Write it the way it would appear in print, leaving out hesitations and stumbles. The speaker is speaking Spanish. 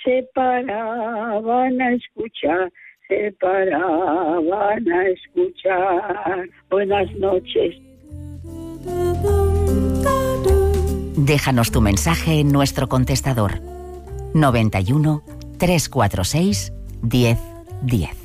se paraban a escuchar, se paraban a escuchar. Buenas noches. Déjanos tu mensaje en nuestro contestador 91 346 1010.